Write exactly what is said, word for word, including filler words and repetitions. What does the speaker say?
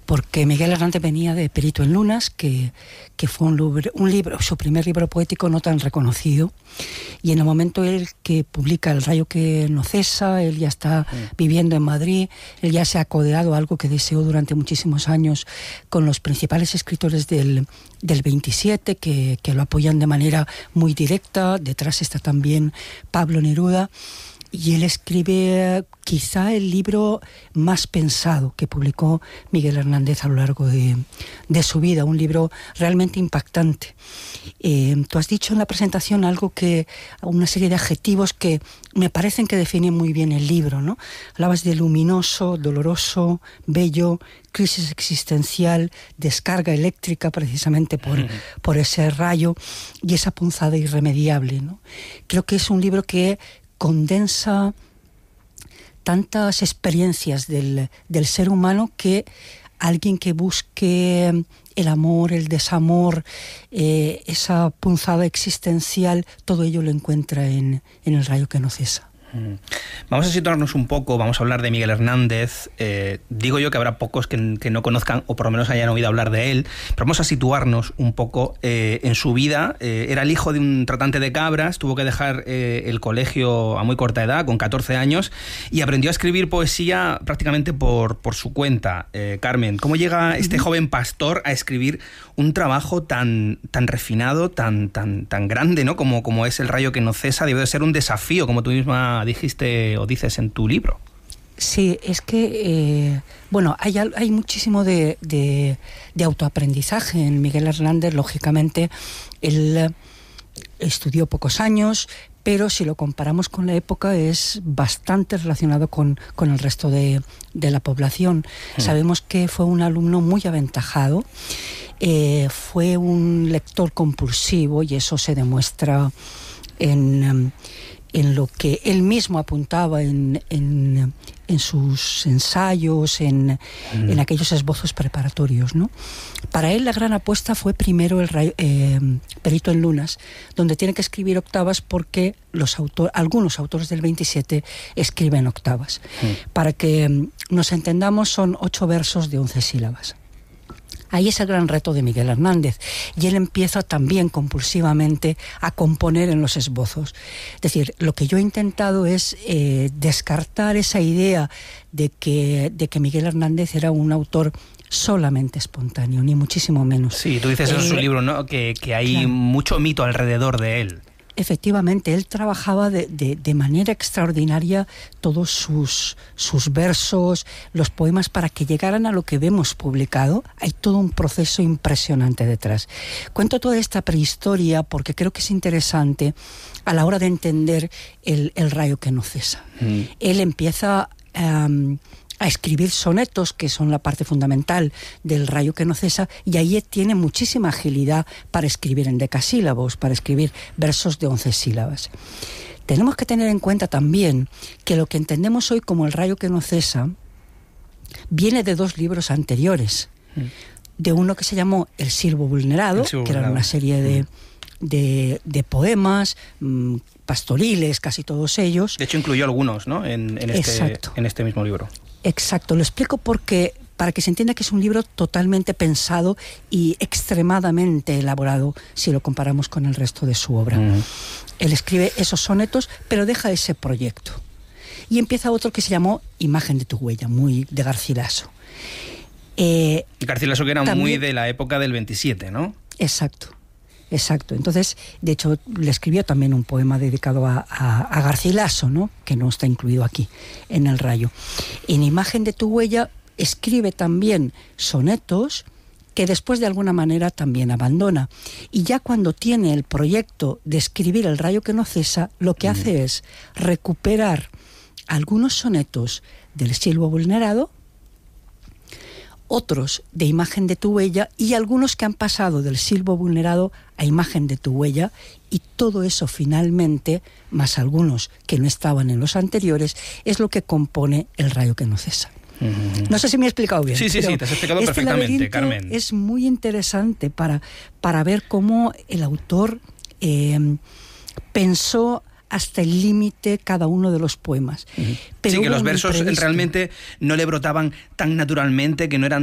porque Miguel Hernández venía de Perito en Lunas, que, que fue un libro, un libro, su primer libro poético no tan reconocido, y en el momento él que publica El rayo que no cesa, él ya está sí. viviendo en Madrid, él ya se ha codeado, algo que deseó durante muchísimos años, con los principales escritores del, del veintisiete, que, que lo apoyan de manera muy directa. Detrás está también Pablo Neruda, y él escribe quizá el libro más pensado que publicó Miguel Hernández a lo largo de, de su vida, un libro realmente impactante. Eh, tú has dicho en la presentación algo que, una serie de adjetivos que me parecen que definen muy bien el libro, ¿no? Hablabas de luminoso, doloroso, bello, crisis existencial, descarga eléctrica precisamente por, uh-huh. por ese rayo y esa punzada irremediable, ¿no? Creo que es un libro que condensa tantas experiencias del, del ser humano, que alguien que busque el amor, el desamor, eh, esa punzada existencial, todo ello lo encuentra en, en El rayo que no cesa. Vamos a situarnos un poco, vamos a hablar de Miguel Hernández. Eh, digo yo que habrá pocos que, que no conozcan o por lo menos hayan oído hablar de él, pero vamos a situarnos un poco eh, en su vida. Eh, era el hijo de un tratante de cabras, tuvo que dejar eh, el colegio a muy corta edad, con catorce años, y aprendió a escribir poesía prácticamente por, por su cuenta. Eh, Carmen, ¿cómo llega este joven pastor a escribir un trabajo tan, tan refinado, tan, tan, tan grande, ¿no? como, como es El rayo que no cesa? Debe de ser un desafío, como tú misma dijiste o dices en tu libro. Sí, es que, eh, bueno, hay, hay muchísimo de, de, de autoaprendizaje en Miguel Hernández. Lógicamente, él estudió pocos años, pero si lo comparamos con la época es bastante relacionado con, con el resto de, de la población. Mm. Sabemos que fue un alumno muy aventajado, eh, fue un lector compulsivo, y eso se demuestra en... en lo que él mismo apuntaba en, en, en sus ensayos, en, mm. en aquellos esbozos preparatorios, ¿no? Para él la gran apuesta fue primero el rayo, eh, Perito en Lunas, donde tiene que escribir octavas, porque los autor, algunos autores del veintisiete escriben octavas. Mm. Para que nos entendamos, son ocho versos de once sílabas. Ahí es el gran reto de Miguel Hernández, y él empieza también compulsivamente a componer en los esbozos. Es decir, lo que yo he intentado es eh, descartar esa idea de que, de que Miguel Hernández era un autor solamente espontáneo, ni muchísimo menos. Sí, tú dices eh, en su libro, ¿no? que, que hay claro. mucho mito alrededor de él. Efectivamente, él trabajaba de, de, de manera extraordinaria todos sus, sus versos, los poemas, para que llegaran a lo que vemos publicado. Hay todo un proceso impresionante detrás. Cuento toda esta prehistoria porque creo que es interesante a la hora de entender el, el rayo que no cesa. Mm. Él empieza Um, a escribir sonetos, que son la parte fundamental del rayo que no cesa, y ahí tiene muchísima agilidad para escribir en decasílabos, para escribir versos de once sílabas. Tenemos que tener en cuenta también que lo que entendemos hoy como El rayo que no cesa viene de dos libros anteriores, mm. de uno que se llamó El silbo vulnerado, El silbo que vulnerado. Era una serie de, mm. de, de poemas mmm, pastoriles, casi todos ellos. De hecho, incluyó algunos, ¿no? En, en, este, en este mismo libro. Exacto, lo explico porque para que se entienda que es un libro totalmente pensado y extremadamente elaborado si lo comparamos con el resto de su obra. Mm. Él escribe esos sonetos, pero deja ese proyecto. Y empieza otro que se llamó Imagen de tu huella, muy de Garcilaso. Eh, Garcilaso, que era también, muy de la época del veintisiete, ¿no? Exacto. Exacto. Entonces, de hecho, le escribió también un poema dedicado a, a, a Garcilaso, ¿no? Que no está incluido aquí, en El rayo. En Imagen de tu huella escribe también sonetos que después de alguna manera también abandona. Y ya cuando tiene el proyecto de escribir El rayo que no cesa, lo que mm. hace es recuperar algunos sonetos del silbo vulnerado, otros de Imagen de tu huella, y algunos que han pasado del silbo vulnerado a Imagen de tu huella, y todo eso finalmente, más algunos que no estaban en los anteriores, es lo que compone El rayo que no cesa. Uh-huh. No sé si me he explicado bien. Sí, sí, sí, te has explicado este perfectamente, Carmen. Es muy interesante para, para ver cómo el autor eh, pensó hasta el límite cada uno de los poemas. Uh-huh. Pero sí, que los versos realmente no le brotaban tan naturalmente, que no eran